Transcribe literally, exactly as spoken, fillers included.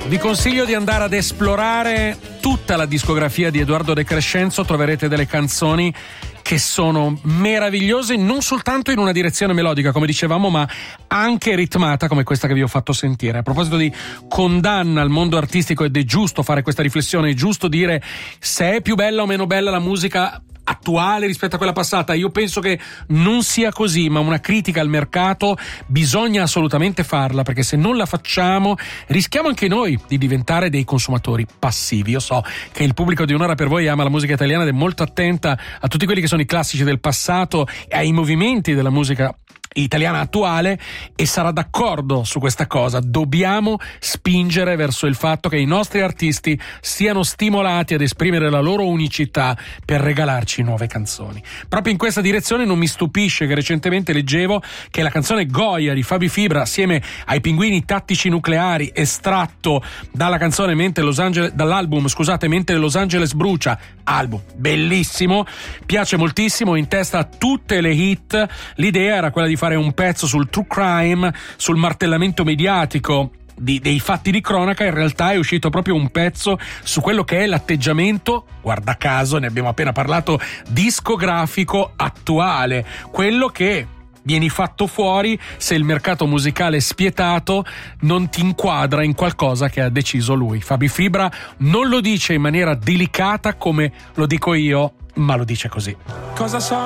Vi consiglio di andare ad esplorare tutta la discografia di Edoardo De Crescenzo, troverete delle canzoni che sono meravigliose, non soltanto in una direzione melodica, come dicevamo, ma anche ritmata, come questa che vi ho fatto sentire. A proposito di condanna al mondo artistico, ed è giusto fare questa riflessione, è giusto dire se è più bella o meno bella la musica attuale rispetto a quella passata. Io penso che non sia così, ma una critica al mercato bisogna assolutamente farla, perché se non la facciamo rischiamo anche noi di diventare dei consumatori passivi. Io so che il pubblico di Un'ora per voi ama la musica italiana ed è molto attenta a tutti quelli che sono i classici del passato e ai movimenti della musica italiana attuale, e sarà d'accordo su questa cosa. Dobbiamo spingere verso il fatto che i nostri artisti siano stimolati ad esprimere la loro unicità per regalarci nuove canzoni. Proprio in questa direzione non mi stupisce che recentemente leggevo che la canzone Goya di Fabi Fibra, assieme ai Pinguini Tattici Nucleari, estratto dalla canzone Mentre Los Angeles, dall'album scusate Mentre Los Angeles Brucia, album bellissimo, piace moltissimo, in testa a tutte le hit. L'idea era quella di fare un pezzo sul true crime, sul martellamento mediatico di, dei fatti di cronaca. In realtà è uscito proprio un pezzo su quello che è l'atteggiamento, guarda caso, ne abbiamo appena parlato, discografico attuale, quello che vieni fatto fuori se il mercato musicale spietato non ti inquadra in qualcosa che ha deciso lui. Fabi Fibra non lo dice in maniera delicata come lo dico io, ma lo dice così. Cosa so